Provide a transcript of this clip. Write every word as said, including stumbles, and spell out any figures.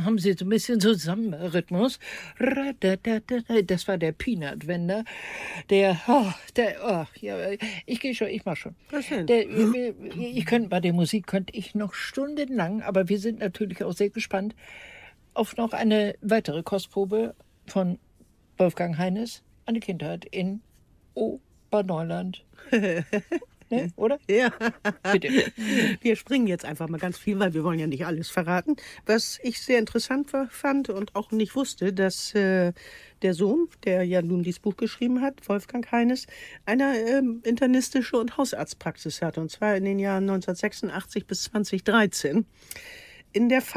haben sie so ein bisschen Zusammenrhythmus. Das war der Peanut-Wender. Der, oh, der, oh, ja, ich gehe schon, ich mach schon. Was denn? Der, ich könnte, bei der Musik könnte ich noch stundenlang, aber wir sind natürlich auch sehr gespannt auf noch eine weitere Kostprobe von Wolfgang Heines, Eine Kindheit in Oberneuland. Ne, oder? Ja. Bitte. Wir springen jetzt einfach mal ganz viel, weil wir wollen ja nicht alles verraten. Was ich sehr interessant war, fand und auch nicht wusste, dass äh, der Sohn, der ja nun dieses Buch geschrieben hat, Wolfgang Heines, eine ähm, internistische und Hausarztpraxis hat. Und zwar in den Jahren neunzehnhundertsechsundachtzig bis zweitausenddreizehn. In der